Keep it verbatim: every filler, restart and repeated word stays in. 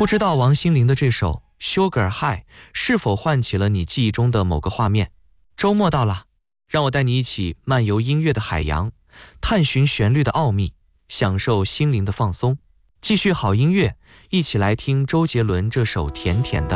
不知道王心凌的这首 Sugar High 是否唤起了你记忆中的某个画面？周末到了，让我带你一起漫游音乐的海洋，探寻旋律的奥秘，享受心灵的放松。继续好音乐，一起来听周杰伦这首甜甜的。